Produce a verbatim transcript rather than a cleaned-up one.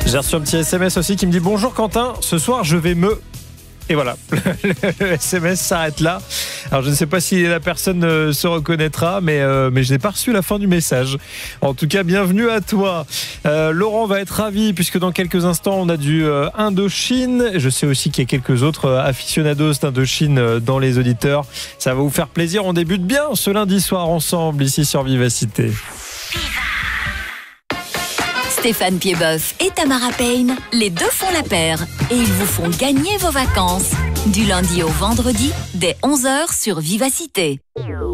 J'ai reçu un petit S M S aussi qui me dit bonjour Quentin, ce soir je vais me... Et voilà, le S M S s'arrête là. Alors je ne sais pas si la personne euh, se reconnaîtra, mais, euh, mais je n'ai pas reçu la fin du message. En tout cas, bienvenue à toi. Euh, Laurent va être ravi puisque dans quelques instants, on a du euh, Indochine. Je sais aussi qu'il y a quelques autres euh, aficionados d'Indochine euh, dans les auditeurs. Ça va vous faire plaisir. On débute bien ce lundi soir ensemble ici sur Vivacité. Stéphane Piedboeuf et Tamara Payne, les deux font la paire et ils vous font gagner vos vacances. Du lundi au vendredi, dès onze heures sur Vivacité.